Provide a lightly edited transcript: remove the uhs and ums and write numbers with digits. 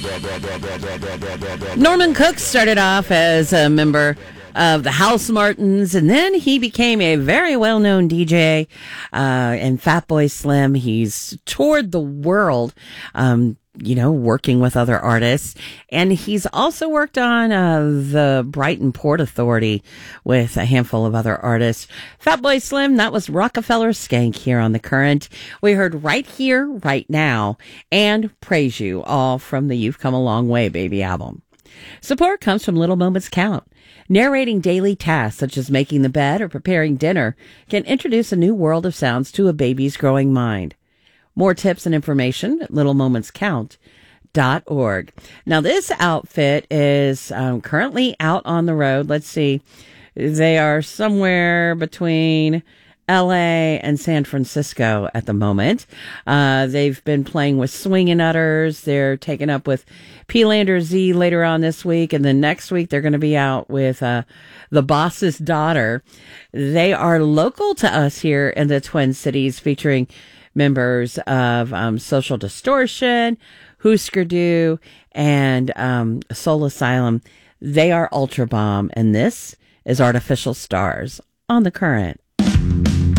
Norman Cook started off as a member of the House Martins, and then he became a very well-known DJ and Fatboy Slim. He's toured the world, working with other artists. And he's also worked on the Brighton Port Authority with a handful of other artists. Fatboy Slim, that was Rockefeller Skank here on The Current. We heard Right Here, Right Now, and Praise You, all from the You've Come a Long Way Baby album. Support comes from Little Moments Count. Narrating daily tasks such as making the bed or preparing dinner can introduce a new world of sounds to a baby's growing mind. More tips and information at littlemomentscount.org. Now, this outfit is currently out on the road. Let's see. They are somewhere between LA and San Francisco at the moment. They've been playing with Swingin' Utters. They're taken up with P-Lander Z later on this week. And then next week, they're going to be out with The Boss's Daughter. They are local to us here in the Twin Cities, featuring members of Social Distortion, Husker Du, and Soul Asylum. They are Ultra Bomb, and this is Artificial Stars on The Current.